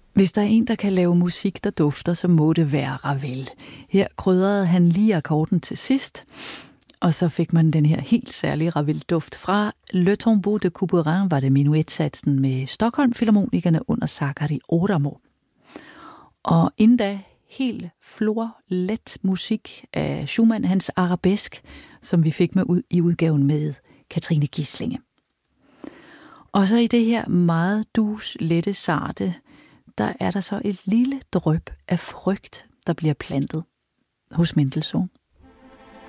Hvis der er en, der kan lave musik, der dufter, så må det være Ravel. Her krydrede han lige akkorden til sidst, og så fik man den her helt særlige Ravel-duft. Fra Le Tombeau de Couperin var det menuetsatsen med Stockholm-filharmonikerne under Sakari Oramo. Og inden da helt florlet musik af Schumann, hans arabesk, som vi fik med ud i udgaven med Katrine Gislinge. Og så i det her meget lette, sarte, der er der så et lille dryp af frygt, der bliver plantet hos Mendelssohn.